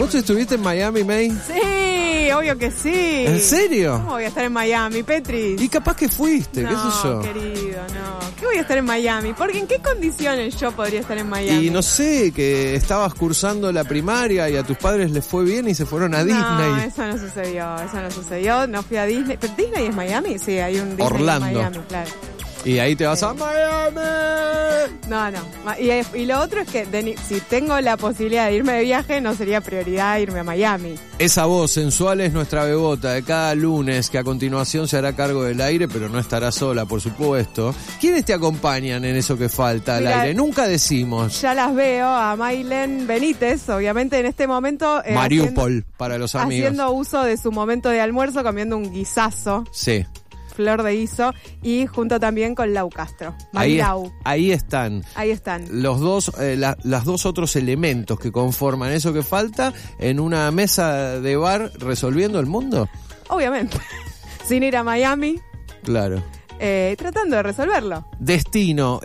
¿Vos estuviste en Miami, May? Sí, obvio que sí. ¿En serio? ¿Cómo voy a estar en Miami, Petri? Y capaz que fuiste, no, qué sé yo. Querido, no. ¿Qué voy a estar en Miami? Porque ¿en qué condiciones yo podría estar en Miami? Y no sé, que estabas cursando la primaria y a tus padres les fue bien y se fueron a Disney. No, eso no sucedió. No fui a Disney. ¿Pero Disney es Miami? Sí, hay un Disney Orlando. en Miami, claro. Y ahí te vas a Miami. No. Y lo otro es que si tengo la posibilidad de irme de viaje, no sería prioridad irme a Miami. Esa voz sensual es nuestra bebota de cada lunes, que a continuación se hará cargo del aire, pero no estará sola, por supuesto. ¿Quiénes te acompañan en eso que falta al aire? Nunca decimos. Ya las veo a Maylen Benítez, obviamente en este momento. Mariupol, para los amigos. Haciendo uso de su momento de almuerzo, comiendo un guisazo. Sí. Flor de guiso, y junto también con Lau Castro. Ahí están. Ahí están. Los dos, las dos otros elementos que conforman eso que falta en una mesa de bar resolviendo el mundo. Obviamente. Sin ir a Miami. Claro. Tratando de resolverlo. Destino.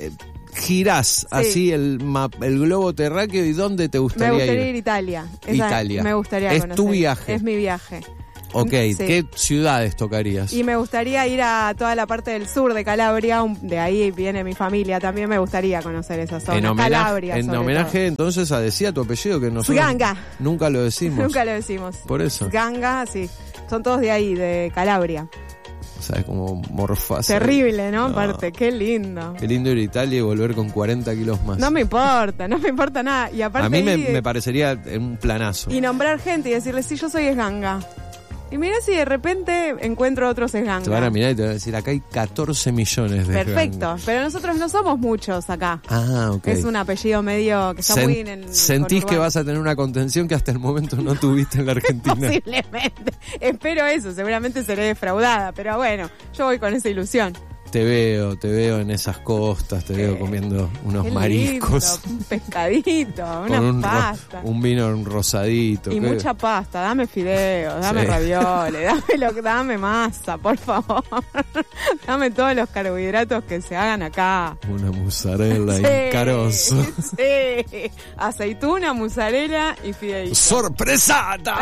Girás así el globo terráqueo, ¿y dónde te gustaría ir? Me gustaría ir a Italia. Italia. Me gustaría conocer. Es tu viaje. Es mi viaje. Ok, sí. ¿Qué ciudades tocarías? Y me gustaría ir a toda la parte del sur de Calabria, de ahí viene mi familia, también me gustaría conocer esa zona. En homenaje entonces a decía tu apellido, que nosotros Ganga. Nunca lo decimos. Nunca lo decimos. Por eso. Ganga, sí. Son todos de ahí, de Calabria. O sea, es como morfasa. Terrible, ¿no? Aparte, qué lindo. Qué lindo ir a Italia y volver con 40 kilos más. No me importa nada. Y aparte a mí me parecería un planazo. Y nombrar gente y decirle, sí, yo soy Esganga. Y mirá si de repente encuentro otros Esganga. Te van a mirar y te van a decir, acá hay 14 millones de Perfecto, Esganga. Pero nosotros no somos muchos acá. Ah, ok. Es un apellido medio que está muy en el... Sentís que vas a tener una contención que hasta el momento no tuviste en la Argentina. Posiblemente. Espero eso, seguramente seré defraudada, pero bueno, yo voy con esa ilusión. Te veo en esas costas, te veo comiendo unos mariscos. Lindo, un pescadito, una pasta. Un vino rosadito. Y mucha pasta, dame fideos, dame ravioles, dame masa, por favor. Dame todos los carbohidratos que se hagan acá. Una mozzarella y carozo. Sí, aceituna, mozzarella y fideitos. ¡Sorpresata!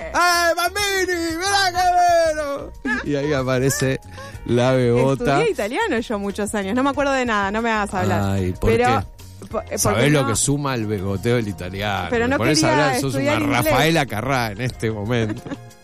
Bambini! ¡Mirá qué bueno! Y ahí aparece la bebota. Estudié italiano yo muchos años, no me acuerdo de nada, no me hagas hablar. Ay, ¿por qué? ¿Sabés lo que suma el beboteo del italiano? Pero no quería hablar, sos una inglés. Rafaela Carrá en este momento.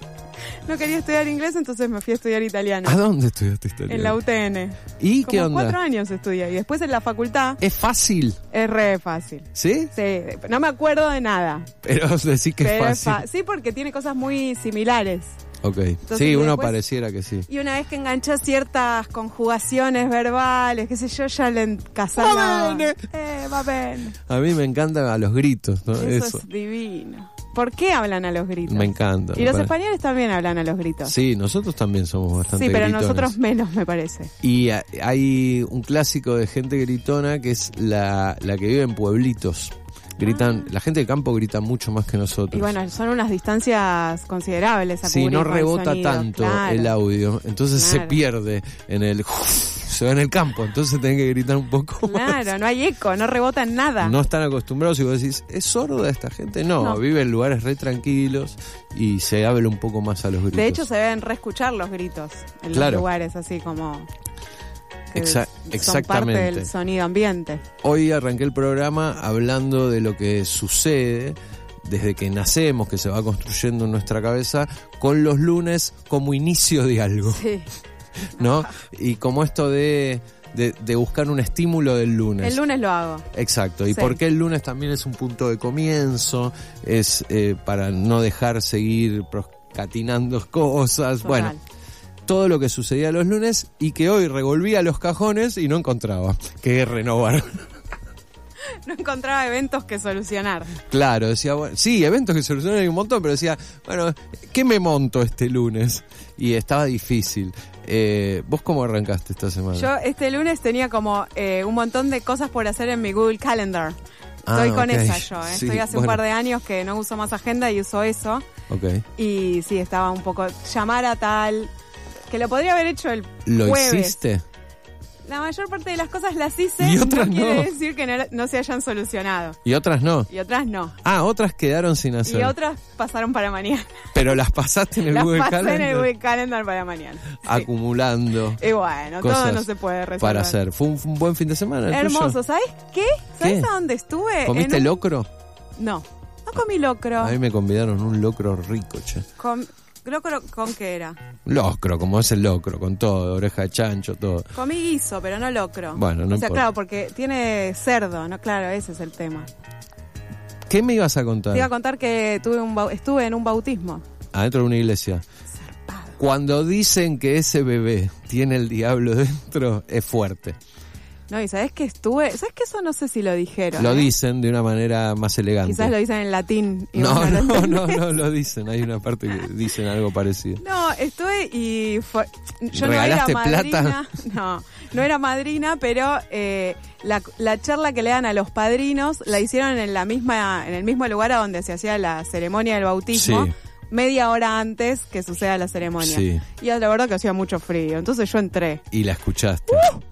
No quería estudiar inglés, entonces me fui a estudiar italiano. ¿A dónde estudiaste italiano? En la UTN. ¿Y qué onda? 4 años estudié, y después en la facultad. ¿Es fácil? Es re fácil. ¿Sí? Sí, no me acuerdo de nada. Pero decís que es fácil. Sí, porque tiene cosas muy similares. Ok, entonces, sí, uno pareciera que sí. Y una vez que enganchás ciertas conjugaciones verbales, qué sé yo, ya le encasaba. Va bene. A mí me encantan a los gritos, ¿no? Eso es divino. ¿Por qué hablan a los gritos? Me encanta. Y los españoles también hablan a los gritos. Sí, nosotros también somos bastante gritones. Sí, pero nosotros menos, me parece. Y hay un clásico de gente gritona que es la que vive en pueblitos. Gritan, la gente de campo grita mucho más que nosotros. Y bueno, son unas distancias considerables a sí, cubrir no rebota el sonido, tanto claro. el audio, entonces se pierde en el... se va en el campo, entonces tenés que gritar un poco más. Claro, no hay eco, no rebota en nada. No están acostumbrados y vos decís, ¿es sorda esta gente? No, vive en lugares re tranquilos y se habla un poco más a los gritos. De hecho, se deben reescuchar los gritos en los lugares así como... Exactamente. Son parte del sonido ambiente. Hoy arranqué el programa hablando de lo que sucede desde que nacemos, que se va construyendo en nuestra cabeza, con los lunes como inicio de algo. Sí. ¿No? Y como esto de buscar un estímulo del lunes. El lunes lo hago. Exacto. ¿Y por qué el lunes también es un punto de comienzo? Es para no dejar seguir procrastinando cosas. Total. Bueno. Todo lo que sucedía los lunes y que hoy revolvía los cajones y no encontraba que renovar. No encontraba eventos que solucionar. Claro, decía, bueno, sí, eventos que solucionar hay un montón, pero decía, bueno, ¿qué me monto este lunes? Y estaba difícil. ¿Vos cómo arrancaste esta semana? Yo este lunes tenía como un montón de cosas por hacer en mi Google Calendar. Estoy con esa yo, Sí, estoy hace un par de años que no uso más agenda y uso eso. Okay. Y sí, estaba un poco, llamar a tal... Que lo podría haber hecho el ¿Lo jueves. hiciste? La mayor parte de las cosas las hice, Y otras no quiere no. decir que no se hayan solucionado. Y otras no. Y otras no. Ah, otras quedaron sin hacer. Y otras pasaron para mañana. Pero las pasaste en el Las Google pasé Calendar. en el Google Calendar para mañana. Sí. Acumulando. Y bueno, cosas todo no se puede resolver. para hacer. Fue un buen fin de semana. ¿El Hermoso. tuyo? ¿Sabes qué? ¿Sabes ¿Qué? a dónde estuve? ¿Comiste locro? No comí locro. A mí me convidaron un locro rico, che. ¿Locro con qué era? Locro, como es el locro, con todo, oreja de chancho, todo. Comí guiso, pero no locro. Bueno, no O sea, importa. claro, porque tiene cerdo, ¿no? Claro, ese es el tema. ¿Qué me ibas a contar? Te iba a contar que estuve en un bautismo. Adentro de una iglesia. Zarpado. Cuando dicen que ese bebé tiene el diablo dentro, es fuerte. No, y ¿sabes que ¿sabes que eso no sé si lo dijeron? Lo dicen de una manera más elegante. Quizás lo dicen en latín. Y No, vos lo no, entendés. no lo dicen. Hay una parte que dicen algo parecido. No, estuve y yo ¿Regalaste no era madrina. plata? No era madrina, pero la charla que le dan a los padrinos la hicieron en el mismo lugar a donde se hacía la ceremonia del bautismo. Sí. Media hora antes que suceda la ceremonia. Sí. Y la verdad que hacía mucho frío. Entonces yo entré. Y la escuchaste.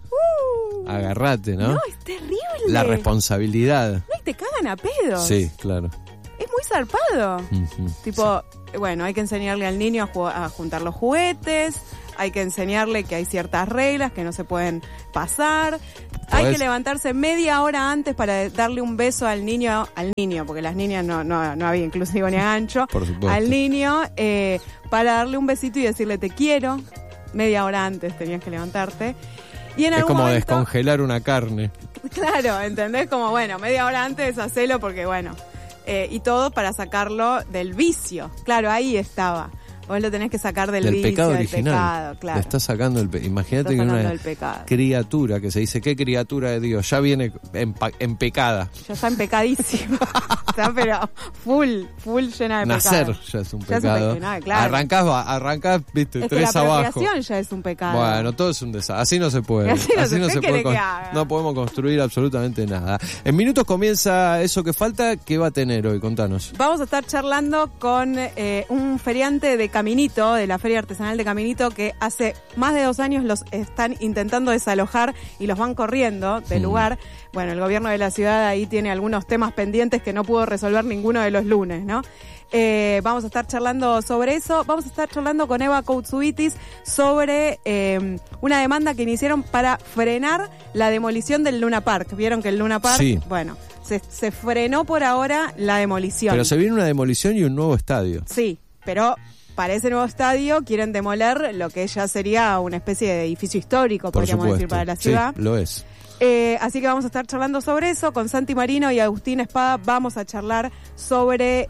Agarrate, ¿no? No, es terrible. La responsabilidad. No, y te cagan a pedos. Sí, claro. Es muy zarpado. Ujú. Tipo, bueno, hay que enseñarle al niño a juntar los juguetes, hay que enseñarle que hay ciertas reglas que no se pueden pasar, hay que levantarse media hora antes para darle un beso al niño, porque las niñas no había inclusivo ni a gancho, Por supuesto. al niño, para darle un besito y decirle te quiero, media hora antes tenías que levantarte. Y en Es algún como momento, descongelar una carne. claro, ¿entendés? Como, bueno, media hora antes hacelo porque, bueno, y todo para sacarlo del vicio. Claro, ahí estaba. Vos lo tenés que sacar del vicio, pecado del original. pecado, claro. Le está sacando imagínate que Está sacando una el pecado. criatura que se dice, ¿qué criatura de Dios? Ya viene empecada. Ya está empecadísimo. Está pero full llena de Nacer pecado. ya es un Ya es un pecado. pecado, claro. Arrancás, viste, Es que tres la abajo. procreación ya es un pecado. Bueno, todo es un desastre. Así no se puede. Así no se puede. puede. ¿Qué quiere que haga? No podemos construir absolutamente nada. En minutos comienza eso que falta. ¿Qué va a tener hoy? Contanos. Vamos a estar charlando con un feriante de Caminito, de la Feria Artesanal de Caminito, que hace más de 2 años los están intentando desalojar y los van corriendo del lugar. Bueno, el gobierno de la ciudad ahí tiene algunos temas pendientes que no pudo resolver ninguno de los lunes, ¿no? Vamos a estar charlando sobre eso. Vamos a estar charlando con Eva Koutsuitis sobre una demanda que iniciaron para frenar la demolición del Luna Park. ¿Vieron que el Luna Park? Sí. Bueno, se frenó por ahora la demolición. Pero se viene una demolición y un nuevo estadio. Sí, pero para ese nuevo estadio quieren demoler lo que ya sería una especie de edificio histórico, Por podríamos supuesto. decir, para la ciudad. Sí, lo es. Así que vamos a estar charlando sobre eso. Con Santi Marino y Agustín Espada vamos a charlar sobre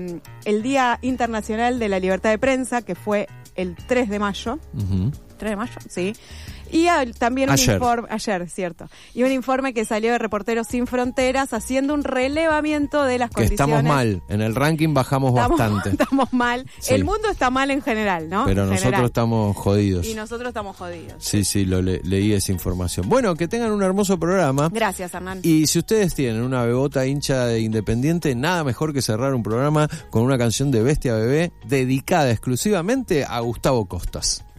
el Día Internacional de la Libertad de Prensa, que fue el 3 de mayo. Ujú. 3 de mayo, sí. Y también un informe, ayer, cierto, y un informe que salió de Reporteros Sin Fronteras haciendo un relevamiento de las Que condiciones. estamos mal. En el ranking bajamos bastante. Estamos mal. Sí. El mundo está mal en general, ¿no? Pero En nosotros general. estamos jodidos. Y nosotros estamos jodidos. Sí, leí esa información. Bueno, que tengan un hermoso programa. Gracias, Hernán. Y si ustedes tienen una bebota hincha de Independiente, nada mejor que cerrar un programa con una canción de Bestia Bebé dedicada exclusivamente a Gustavo Costas.